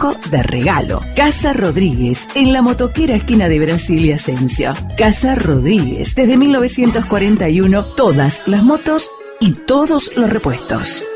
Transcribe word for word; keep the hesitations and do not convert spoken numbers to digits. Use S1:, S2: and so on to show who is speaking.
S1: kiosco de regalo. Casa Rodríguez, en la motoquera esquina de Brasil y Asensio. Casa Rodríguez, desde mil novecientos cuarenta y uno, todas las motos y todos los repuestos.